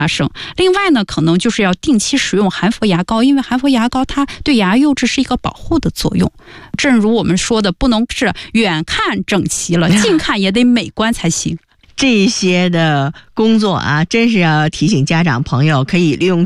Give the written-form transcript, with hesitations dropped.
发生。另外呢，可能就是要定期使用含氟牙膏，因为含氟牙膏它对牙釉质是一个保护的作用。正如我们说的，不能是远看整齐了，近看也得美观才行。 这些的工作啊，真是要提醒家长朋友可以利用